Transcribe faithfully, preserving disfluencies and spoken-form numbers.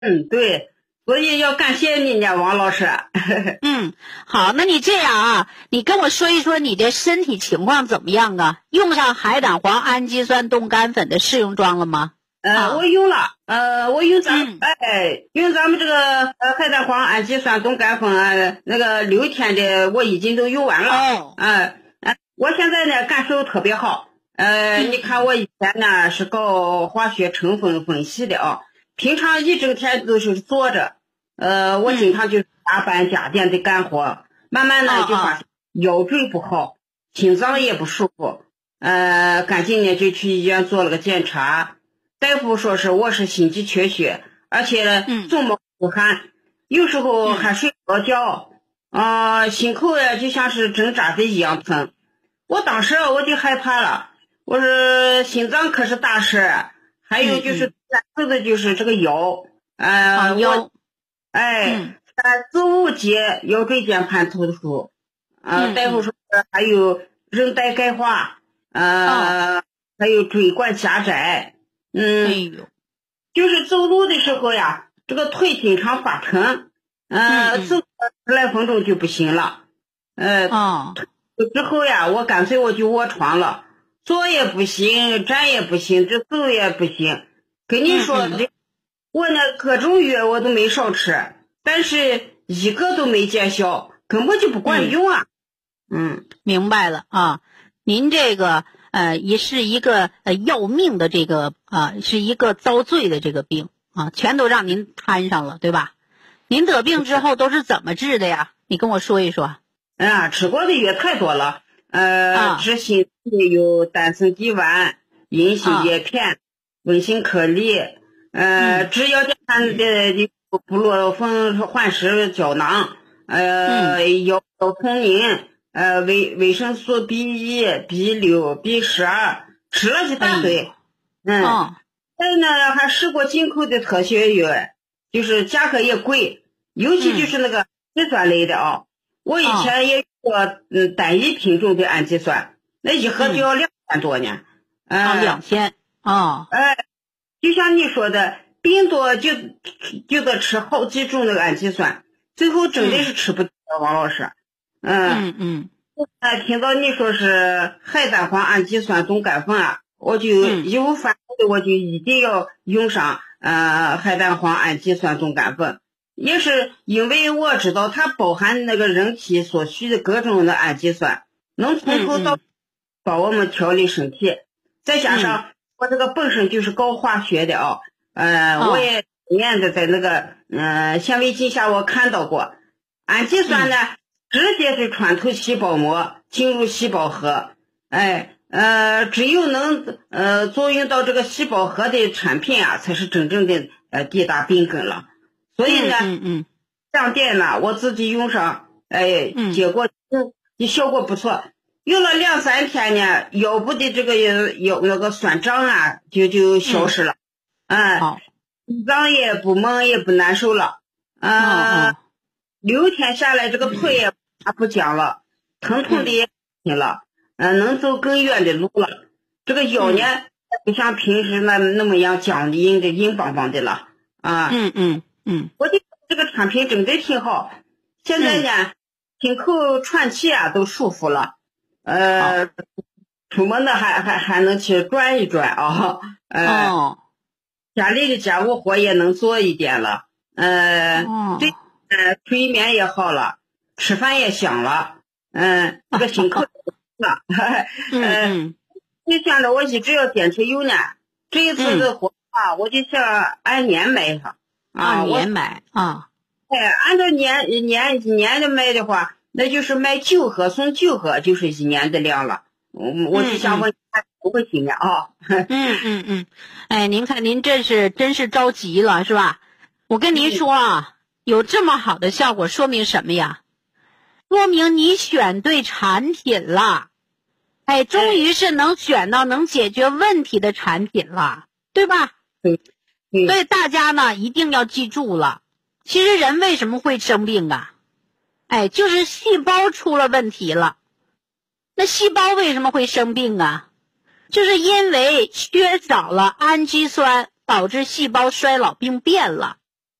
嗯，对，所以要感谢你呢，王老师。 嗯，好，那你这样啊，你跟我说一说你的身体情况怎么样啊？用上海胆黄氨基酸冻干粉的试用装了吗？ 呃， 啊我用了，呃，我用咱、 嗯哎，用咱们这个呃海胆黄氨基酸冻干粉啊，那个六天的我已经都用完了。 哦， 啊、呃，我现在呢感受特别好。呃， 嗯你看我以前呢是搞化学成分分析的啊，平常一整天都是坐着，呃，我经常就加班加点的干活，慢慢呢就发现腰椎不好，心脏也不舒服，呃，赶紧呢就去医院做了个检查。大夫说是我是心肌缺血，而且呢嗯总冒出汗，有时候还睡不着觉，啊、呃，心口呀就像是针扎的一样疼。我当时我就害怕了，我说心脏可是大事，还有就是难受的就是这个腰，呃， 腰， 我，哎， 嗯子午节腰椎间盘突出，呃，大夫说还有韧带钙化，呃，哦、还有椎管狭窄。嗯， 哎呦， 就是走路的时候呀，这个腿经常发沉，呃， 嗯嗯走十来分钟就不行了，呃， 哦， 之后呀，我干脆我就卧床了，坐也不行，站也不行，这走也不行。跟你说嗯嗯的，我那各种药我都没少吃，但是一个都没见效，根本就不管用啊。嗯， 明白了啊，您这个。呃，也是一个呃要命的这个啊、呃，是一个遭罪的这个病啊，全都让您摊上了，对吧？您得病之后都是怎么治的呀？你跟我说一说。 啊，吃过的药太多了，呃， 啊、 治心的有丹参地丸、银杏叶片、温馨颗粒，呃，治腰间盘的的布洛芬缓释胶囊，呃，腰腰通宁。呃，维维生素 B 一、B 六、B 十二，吃了一大堆。嗯， 哦， 再呢还试过进口的特效药，就是价格也贵，尤其就是那个氨基酸类的啊。我以前也做嗯单一品种的氨基酸，那一盒就要两千多呢。 啊，两千啊。 哎，就像你说的，病多就就得吃好几种那个氨基酸，最后真的是吃不掉，王老师。 嗯嗯嗯， 我听到你说是海胆黄氨基酸冻干粉啊，我就义无反顾的，我就一定要用上呃海胆黄氨基酸冻干粉，也是因为我知道它包含那个人体所需的各种的氨基酸，能从头到帮我们调理身体。再加上我这个本身就是搞化学的啊，呃，我也念的在那个呃显微镜下我看到过，氨基酸呢。直接是穿透细胞膜进入细胞核，哎，呃，只有能呃作用到这个细胞核的产品啊，才是真正的呃抵达病根了。所以呢， 嗯嗯， 这样点呢，我自己用上，哎，结果就效果不错。用了两三天呢，腰部的这个腰那个酸胀啊，就就消失了，嗯， 好， 心脏也不闷也不难受了，啊，六天下来这个腿也。它不僵了，疼痛的也轻了，嗯、呃，能走更远的路了。这个腰呢，嗯、不像平时那那么样僵硬的硬邦邦的了啊。 嗯嗯嗯， 我觉得这个产品真的挺好。现在呢，听口喘气啊都舒服了，呃，出门的还还还能去转一转啊，呃， 哦、 家里的家务活也能做一点了，呃， 哦、 对，呃，睡眠也好了。吃饭也香了，嗯，这个心口了， 嗯， 就想着我一直要坚持用呢。这一次的货啊，我就想按年买上啊，按年买啊。 哎，按照年年一年的买的话，那就是买九盒送九盒，就是一年的量了。我我就想问他不会行的啊。 嗯嗯嗯，哎，您看您这是真是着急了是吧？我跟您说啊，有这么好的效果，说明什么呀？说明你选对产品了，哎，终于是能选到能解决问题的产品了，对吧？ 对， 所以大家呢一定要记住了，其实人为什么会生病啊？哎，就是细胞出了问题了。那细胞为什么会生病啊？就是因为缺少了氨基酸，导致细胞衰老病变了。